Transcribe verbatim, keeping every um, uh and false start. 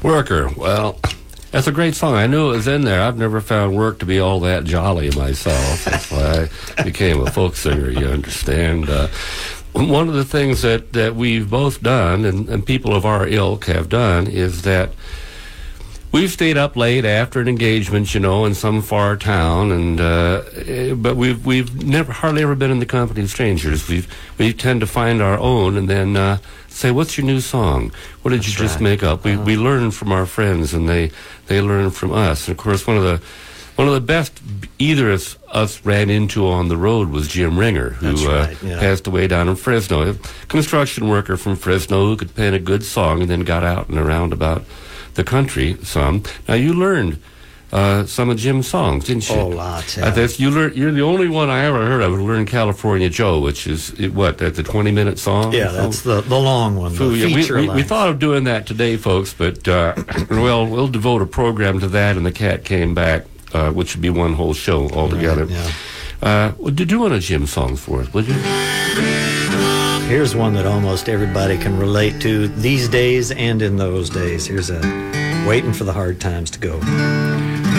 Worker. Well, that's a great song. I knew it was in there. I've never found work to be all that jolly myself. That's why I became a folk singer, you understand. Uh, one of the things that, that we've both done, and, and people of our ilk have done, is that we've stayed up late after an engagement, you know, in some far town, and uh, but we've we've never hardly ever been in the company of strangers. We've we tend to find our own, and then uh, say, "What's your new song? What did That's you just right. make up?" We Uh-huh. we learn from our friends, and they they learn from us. And of course, one of the one of the best either of us ran into on the road was Jim Ringer, who That's right, uh, yeah. passed away down in Fresno. A construction worker from Fresno who could pen a good song, and then got out and around about the country some. Now, you learned uh, some of Jim's songs, didn't you? Oh, lots, yeah. Uh, that's, you learn, you're the only one I ever heard of who learned California Joe, which is, it, what, that's a twenty-minute song? Yeah, that's the, the long one, the So, yeah, we, feature we, we length. thought of doing that today, folks, but, uh, well, we'll devote a program to that, and the cat came back, uh, which would be one whole show altogether. Right, yeah. Uh, well, do do one of Jim's songs for us, would you? Here's one that almost everybody can relate to these days and in those days. Here's a Waiting for the Hard Times to Go.